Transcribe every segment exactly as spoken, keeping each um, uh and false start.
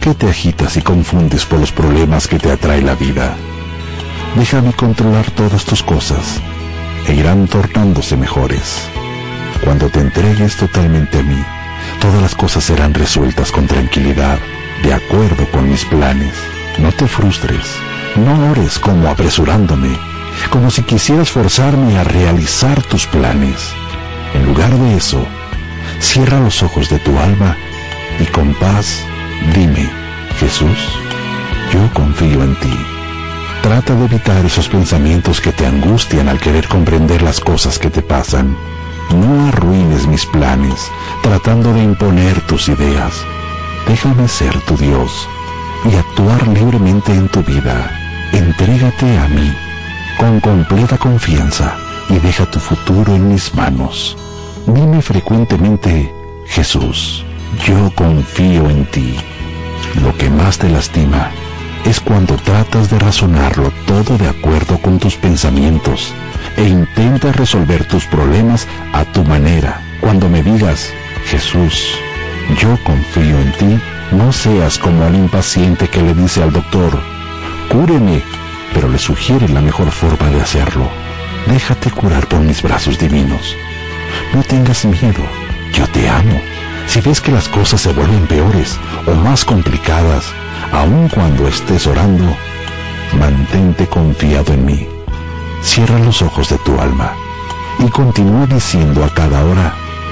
qué te agitas y confundes por los problemas que te atrae la vida? Déjame controlar todas tus cosas e irán tornándose mejores. Cuando te entregues totalmente a mí, todas las cosas serán resueltas con tranquilidad, de acuerdo con mis planes. No te frustres, no ores como apresurándome, como si quisieras forzarme a realizar tus planes. En lugar de eso, cierra los ojos de tu alma y con paz dime: Jesús, yo confío en ti. Trata de evitar esos pensamientos que te angustian al querer comprender las cosas que te pasan. No arruines mis planes tratando de imponer tus ideas. Déjame ser tu Dios y actuar libremente en tu vida. Entrégate a mí con completa confianza y deja tu futuro en mis manos. Dime frecuentemente: Jesús, yo confío en ti. Lo que más te lastima es cuando tratas de razonarlo todo de acuerdo con tus pensamientos e intentas resolver tus problemas a tu manera. Cuando me digas: Jesús, yo confío en ti, no seas como el impaciente que le dice al doctor: cúreme, pero le sugiere la mejor forma de hacerlo. Déjate curar por mis brazos divinos. No tengas miedo, yo te amo. Si ves que las cosas se vuelven peores o más complicadas, aun cuando estés orando, mantente confiado en mí. Cierra los ojos de tu alma y continúa diciendo a cada hora: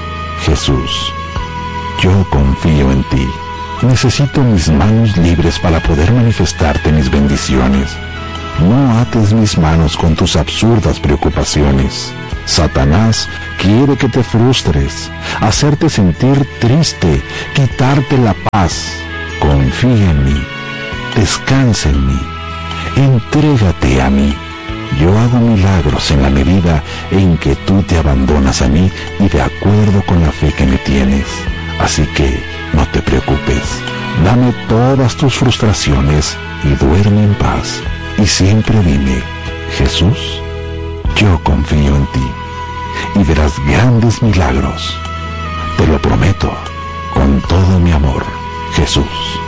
Jesús, yo confío en ti. Necesito mis manos libres para poder manifestarte mis bendiciones. No ates mis manos con tus absurdas preocupaciones. Satanás quiere que te frustres, hacerte sentir triste, quitarte la paz. Confía en mí, descansa en mí, entrégate a mí. Yo hago milagros en la medida en que tú te abandonas a mí y de acuerdo con la fe que me tienes. Así que no te preocupes, dame todas tus frustraciones y duerme en paz. Y siempre dime: Jesús, yo confío en ti y verás grandes milagros. Te lo prometo con todo mi amor, Jesús.